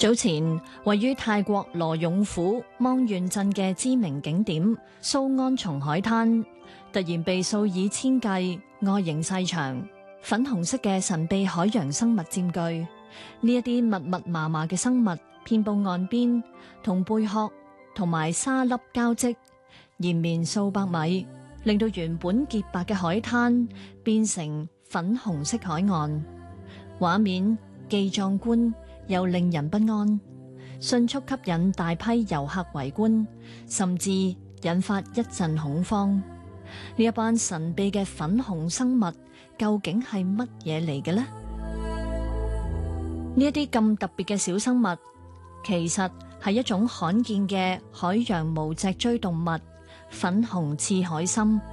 早前位於泰國羅勇府芒縣鎮嘅知名景點蘇安松海灘，突然被數以千計外形細長、粉紅色嘅神秘海洋生物佔據。呢一啲密密麻麻嘅生物遍佈岸邊，同貝殼同埋沙粒交織，延綿數百米，令到原本潔白嘅海灘變成粉紅色海岸。畫面既壯觀又令人不安，迅速吸引大批遊客圍觀，甚至引發一陣恐慌。呢一班神秘嘅粉紅生物究竟係乜嘢嚟嘅呢？呢一啲咁特別嘅小生物，其實係一種罕見嘅海洋無脊椎動物——粉紅刺海參。